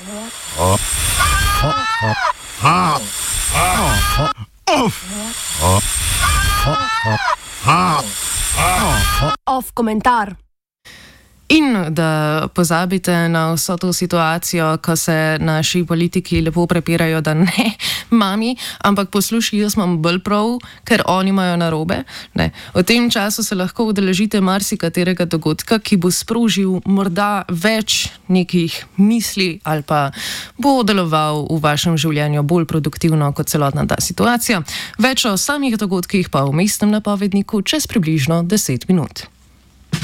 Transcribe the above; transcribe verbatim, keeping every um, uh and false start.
Off komentar. In da pozabite na vso to situacijo, ko se naši politiki lepo prepirajo, da ne, mami, ampak poslušaj, jaz imam bolj prav, ker oni imajo narobe. Ne. V tem času se lahko udeležite marsikaterega dogodka, ki bo sprožil morda več nekih misli ali pa bo deloval v vašem življenju bolj produktivno kot celotna ta situacija. Več o samih dogodkih pa v mestnem napovedniku čez približno deset minut.